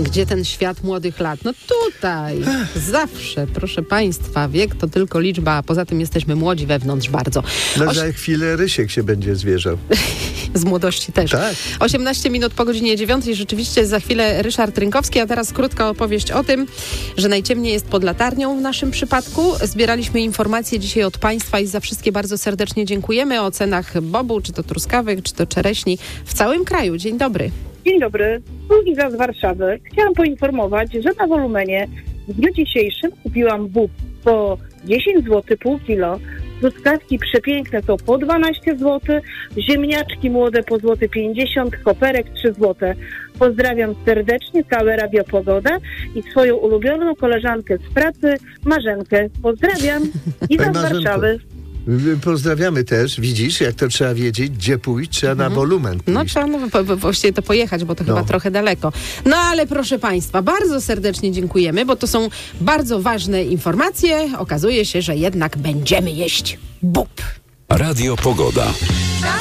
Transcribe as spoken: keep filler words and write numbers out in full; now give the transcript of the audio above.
Gdzie ten świat młodych lat? No tutaj. Zawsze, proszę państwa, wiek to tylko liczba, a poza tym jesteśmy młodzi wewnątrz bardzo. No Oś... za chwilę Rysiek się będzie zwierzał. Z młodości też. Tak. osiemnaście minut po godzinie dziewiątej. Rzeczywiście za chwilę Ryszard Rynkowski, a teraz krótka opowieść o tym, że najciemniej jest pod latarnią w naszym przypadku. Zbieraliśmy informacje dzisiaj od państwa i za wszystkie bardzo serdecznie dziękujemy o cenach bobu, czy to truskawek, czy to czereśni w całym kraju. Dzień dobry. Dzień dobry, tu Iza z Warszawy. Chciałam poinformować, że na Wolumenie w dniu dzisiejszym kupiłam bób po dziesięć złotych pół kilo. Truskawki przepiękne są po dwanaście złotych, ziemniaczki młode po złoty pięćdziesiąt, koperek trzy złote. Pozdrawiam serdecznie, całe Radio Pogoda i swoją ulubioną koleżankę z pracy, Marzenkę. Pozdrawiam, Iza z Warszawy. Pozdrawiamy też. Widzisz, jak to trzeba wiedzieć, gdzie pójść, trzeba mhm. na Wolumen pójść. No trzeba no, po, po, właściwie to pojechać, bo to no. chyba trochę daleko. No ale proszę państwa, bardzo serdecznie dziękujemy, bo to są bardzo ważne informacje. Okazuje się, że jednak będziemy jeść bób. Radio Pogoda.